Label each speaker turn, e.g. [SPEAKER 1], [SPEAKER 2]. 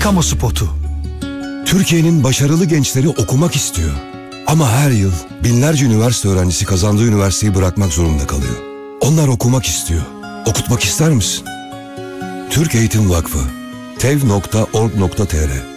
[SPEAKER 1] kamu spotu.
[SPEAKER 2] Türkiye'nin başarılı gençleri okumak istiyor. Ama her yıl binlerce üniversite öğrencisi kazandığı üniversiteyi bırakmak zorunda kalıyor. Onlar okumak istiyor. Okutmak ister misin? Türk Eğitim Vakfı tev.org.tr